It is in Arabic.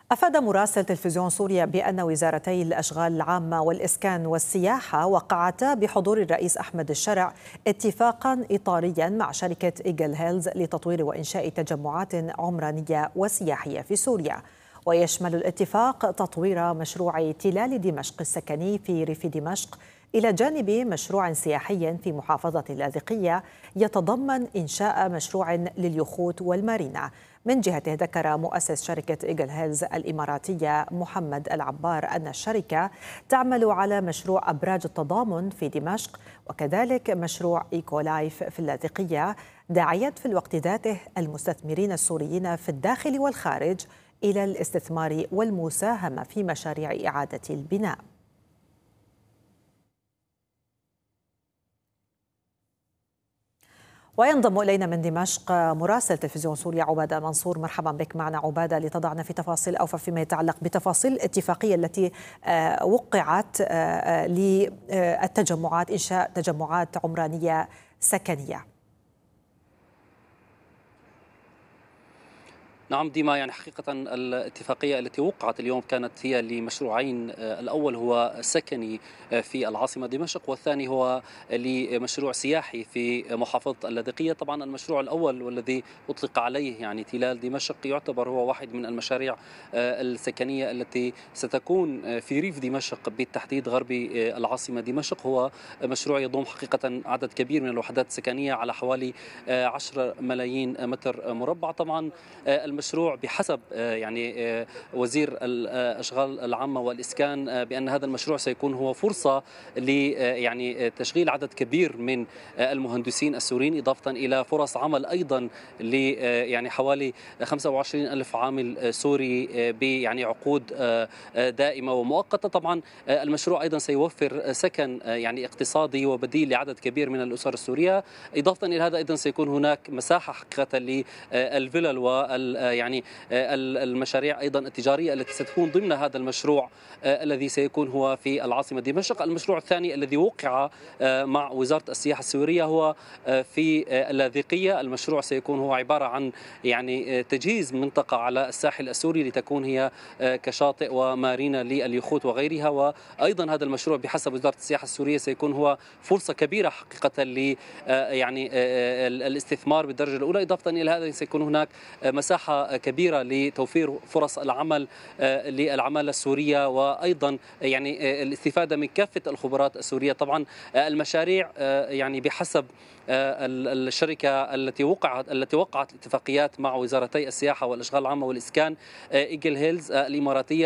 أفاد مراسل تلفزيون سوريا بأن وزارتي الأشغال العامة والإسكان والسياحة وقعتا بحضور الرئيس أحمد الشرع اتفاقا إطاريا مع شركة إيجل هيلز لتطوير وإنشاء تجمعات عمرانية وسياحية في سوريا. ويشمل الاتفاق تطوير مشروع تلال دمشق السكني في ريف دمشق إلى جانب مشروع سياحي في محافظة اللاذقية يتضمن إنشاء مشروع لليخوت والمارينا. من جهته ذكر مؤسس شركة إيجل هيلز الإماراتية محمد العبار أن الشركة تعمل على مشروع أبراج التضامن في دمشق وكذلك مشروع إيكولايف في اللاذقية، داعيا في الوقت ذاته المستثمرين السوريين في الداخل والخارج إلى الاستثمار والمساهمة في مشاريع إعادة البناء. وينضم إلينا من دمشق مراسل تلفزيون سوريا عبادة منصور. مرحبا بك معنا عبادة لتضعنا في تفاصيل أوفى فيما يتعلق بتفاصيل الاتفاقية التي وقعت للتجمعات، إنشاء تجمعات عمرانية سكنية. نعم ديما، يعني حقيقة الاتفاقية التي وقعت اليوم كانت هي لمشروعين، الأول هو سكني في العاصمة دمشق، والثاني هو لمشروع سياحي في محافظة اللاذقية. طبعا المشروع الأول والذي أطلق عليه يعني تلال دمشق يعتبر هو واحد من المشاريع السكنية التي ستكون في ريف دمشق بالتحديد غربي العاصمة دمشق. هو مشروع يضم حقيقة عدد كبير من الوحدات السكنية على حوالي 10 ملايين متر مربع. طبعا المشروع بحسب يعني وزير الأشغال العامة والإسكان بأن هذا المشروع سيكون هو فرصة ل يعني تشغيل عدد كبير من المهندسين السوريين، إضافة إلى فرص عمل أيضا ل يعني حوالي 25 ألف عامل سوري يعني عقود دائمة ومؤقتة. طبعا المشروع أيضا سيوفر سكن يعني اقتصادي وبديل لعدد كبير من الأسر السورية. إضافة إلى هذا أيضا سيكون هناك مساحة حقيقة للفلل يعني المشاريع أيضا التجارية التي ستكون ضمن هذا المشروع الذي سيكون هو في العاصمة دمشق. المشروع الثاني الذي وقع مع وزارة السياحة السورية هو في اللاذقية. المشروع سيكون هو عبارة عن يعني تجهيز منطقة على الساحل السوري لتكون هي كشاطئ ومارينا لليخوت وغيرها. وأيضا هذا المشروع بحسب وزارة السياحة السورية سيكون هو فرصة كبيرة حقيقة ل يعني الاستثمار بالدرجة الأولى. إضافة إلى هذا سيكون هناك مساحة كبيرة لتوفير فرص العمل للعمالة السورية، وأيضا يعني الاستفادة من كافة الخبرات السورية. طبعا المشاريع يعني بحسب الشركة التي وقعت اتفاقيات مع وزارتي السياحة والأشغال العامة والإسكان إيجل هيلز الإماراتية